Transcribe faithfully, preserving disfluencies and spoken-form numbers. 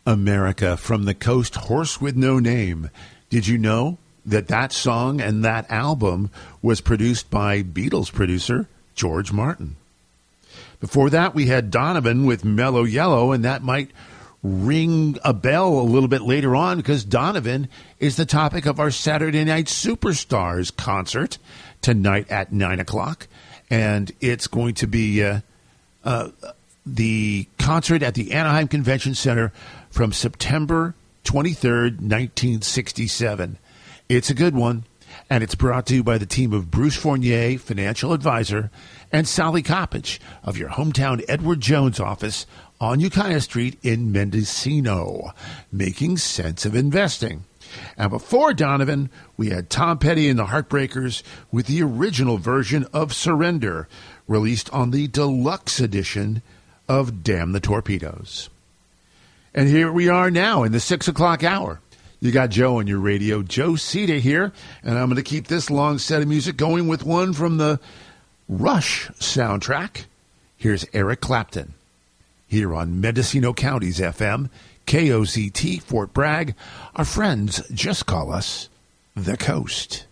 America from the Coast, Horse with No Name. Did you know that that song and that album was produced by Beatles producer George Martin? Before that, we had Donovan with Mellow Yellow, and that might ring a bell a little bit later on because Donovan is the topic of our Saturday Night Superstars concert tonight at nine o'clock. And it's going to be uh, uh, the concert at the Anaheim Convention Center from September twenty-third, nineteen sixty-seven. It's a good one, and it's brought to you by the team of Bruce Fournier, financial advisor, and Sally Coppage of your hometown Edward Jones office on Ukiah Street in Mendocino, making sense of investing. And before Donovan, we had Tom Petty and the Heartbreakers with the original version of Surrender, released on the deluxe edition of Damn the Torpedoes. And here we are now in the six o'clock hour. You got Joe on your radio, Joe Cita here, and I'm going to keep this long set of music going with one from the Rush soundtrack. Here's Eric Clapton here on Mendocino County's F M, K O Z T, Fort Bragg. Our friends just call us The Coast.